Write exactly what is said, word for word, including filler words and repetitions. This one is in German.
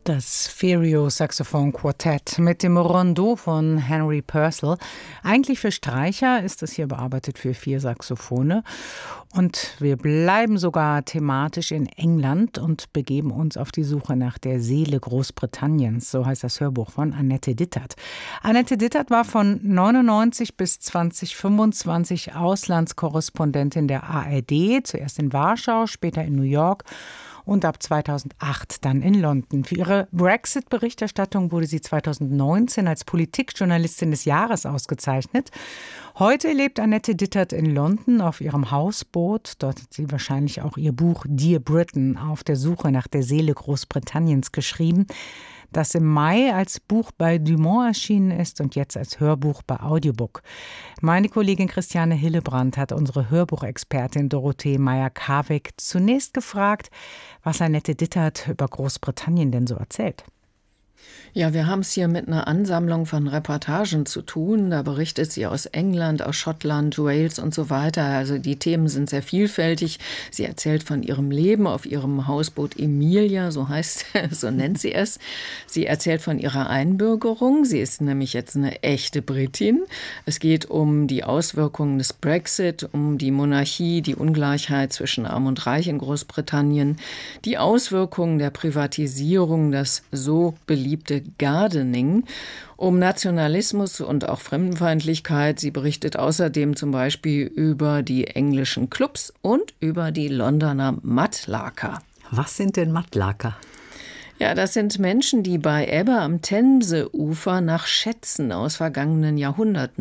Das Fereo-Saxophon-Quartett mit dem Rondeau von Henry Purcell. Eigentlich für Streicher, ist das hier bearbeitet für vier Saxophone. Und wir bleiben sogar thematisch in England und begeben uns auf die Suche nach der Seele Großbritanniens. So heißt das Hörbuch von Annette Dittert. Annette Dittert war von neunundneunzig bis zweitausendfünfundzwanzig Auslandskorrespondentin der A R D, zuerst in Warschau, später in New York und ab zweitausendacht dann in London. Für ihre Brexit-Berichterstattung wurde sie zweitausendneunzehn als Politikjournalistin des Jahres ausgezeichnet. Heute lebt Annette Dittert in London auf ihrem Hausboot. Dort hat sie wahrscheinlich auch ihr Buch Dear Britain auf der Suche nach der Seele Großbritanniens geschrieben, das im Mai als Buch bei Dumont erschienen ist und jetzt als Hörbuch bei Audiobook. Meine Kollegin Christiane Hillebrand hat unsere Hörbuchexpertin Dorothee Meyer-Karwig zunächst gefragt, was Annette Dittert über Großbritannien denn so erzählt. Ja, wir haben es hier mit einer Ansammlung von Reportagen zu tun. Da berichtet sie aus England, aus Schottland, Wales und so weiter. Also die Themen sind sehr vielfältig. Sie erzählt von ihrem Leben auf ihrem Hausboot Emilia, so heißt, so nennt sie es. Sie erzählt von ihrer Einbürgerung. Sie ist nämlich jetzt eine echte Britin. Es geht um die Auswirkungen des Brexit, um die Monarchie, die Ungleichheit zwischen Arm und Reich in Großbritannien, die Auswirkungen der Privatisierung, das so beliebte Gardening, um Nationalismus und auch Fremdenfeindlichkeit. Sie berichtet außerdem zum Beispiel über die englischen Clubs und über die Londoner Mattlaker. Was sind denn Mattlaker? Ja, das sind Menschen, die bei Ebbe am Themseufer nach Schätzen aus vergangenen Jahrhunderten